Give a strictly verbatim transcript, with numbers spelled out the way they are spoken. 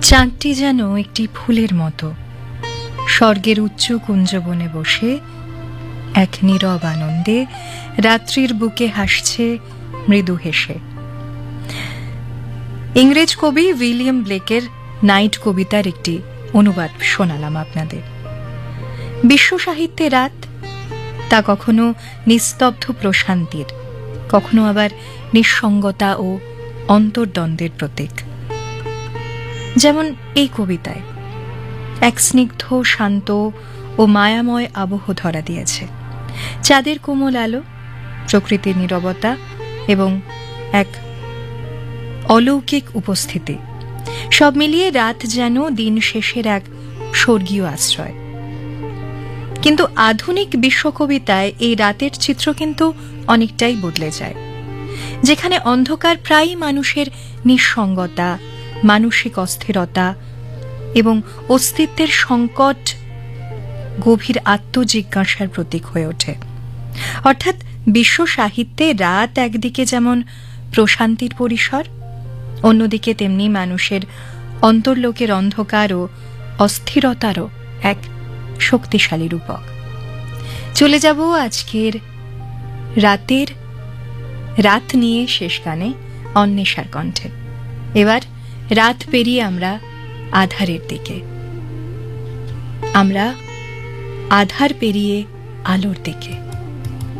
চাঁদটি যেন একটি ফুলের মতো স্বর্গের উচ্চ কুঞ্জবনে বসে এক নীরব আনন্দে রাত্রির বুকে হাসছে মৃদু হেসে। ইংরেজ কবি উইলিয়াম ব্লেকের নাইট কবিতার একটি অনুবাদ শোনালাম আপনাদের। বিশ্ব সাহিত্যে রাত তা কখনো নিস্তব্ধ প্রশান্তির, কখনো আবার নিঃসঙ্গতা ও অন্তর্দ্বন্দ্বের প্রতীক। যেমন এই কবিতায় এক স্নিগ্ধ শান্ত ও মায়াময় আবহ ধরা দিয়েছে। চাঁদের কোমল আলো, প্রকৃতির নীরবতা এবং এক অলৌকিক উপস্থিতি, সব মিলিয়ে রাত যেন দিন শেষের এক স্বর্গীয় আশ্রয়। কিন্তু আধুনিক বিশ্বকবিতায় এই রাতের চিত্র কিন্তু অনেকটাই বদলে যায়। যেখানে অন্ধকার প্রায়ই মানুষের নিঃসঙ্গতা, মানসিক অস্থিরতা এবং অস্তিত্বের সংকট, গভীর আত্মজিজ্ঞাসার প্রতীক হয়ে ওঠে। অর্থাৎ বিশ্ব সাহিত্যে রাত একদিকে যেমন প্রশান্তির পরিসর, অন্যদিকে তেমনি মানুষের অন্তর্লোকের অন্ধকার ও অস্থিরতারও এক শক্তিশালী রূপক। চলে যাব আজকের রাতের রাত নিয়ে শেষ গানে অন্বেষার কণ্ঠে। এবার রাত পেরিয়ে আমরা আধারের দিকে, আমরা আধার পেরিয়ে আলোর দিকে।